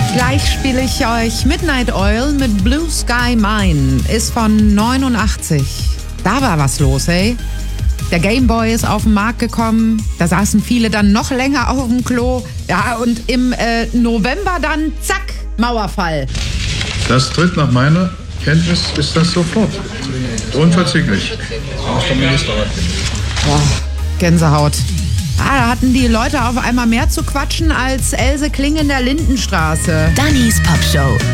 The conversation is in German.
Gleich spiele ich euch Midnight Oil mit Blue Sky Mine. Ist von 89. Da war was los, ey. Der Gameboy ist auf den Markt gekommen. Da saßen viele dann noch länger auf dem Klo. Ja, und im November dann, zack, Mauerfall. Das tritt nach meiner Kenntnis, ist das sofort. Unverzüglich. Boah, Gänsehaut. Da hatten die Leute auf einmal mehr zu quatschen als Else Kling in der Lindenstraße. Dannys Popshow.